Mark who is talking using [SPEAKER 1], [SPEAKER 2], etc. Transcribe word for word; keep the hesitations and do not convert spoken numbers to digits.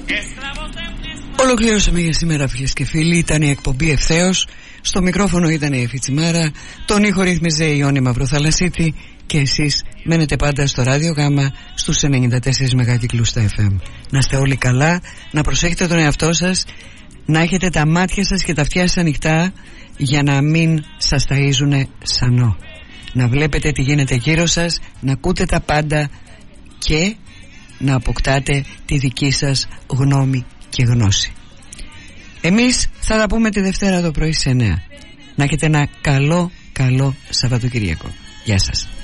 [SPEAKER 1] Ολοκληρώσαμε για σήμερα, φίλες και φίλοι. Ήταν η εκπομπή Ευθέως. Στο μικρόφωνο ήταν η Εφη Τσιμάρα. Τον ήχο ρύθμιζε η Ιόνη Μαυροθαλασσίτη. Και εσείς μένετε πάντα στο Ράδιο Γάμα στους ενενήντα τέσσερα μεγάκυκλους στα εφ εμ. Να είστε όλοι καλά, να προσέχετε τον εαυτό σας, να έχετε τα μάτια σας και τα αυτιά σας ανοιχτά για να μην σας ταΐζουνε σανό. Να βλέπετε τι γίνεται γύρω σας, να ακούτε τα πάντα και να αποκτάτε τη δική σας γνώμη και γνώση. Εμείς θα τα πούμε τη Δευτέρα το πρωί σε εννιά. Να έχετε ένα καλό καλό Σαββατοκυριακό. Γεια σας.